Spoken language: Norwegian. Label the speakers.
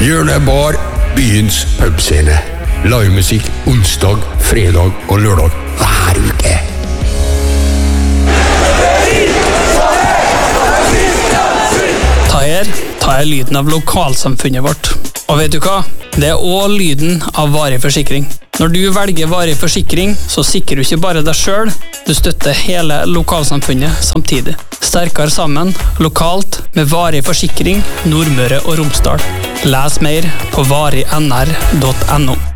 Speaker 1: Hjørnebar, byens pubscene. Livemusikk onsdag, fredag og lørdag hver uke.
Speaker 2: Ta her lyden av lokalsamfunnet vårt. Og vet du hva? Det er også lyden av varig forsikring. Når du velger varig forsikring, så sikrer du ikke bare deg selv, du støtter hele lokalsamfunnet samtidig. Sterkere sammen, lokalt, med varig forsikring, Nordmøre og Romsdal. Les mer på varignr.no.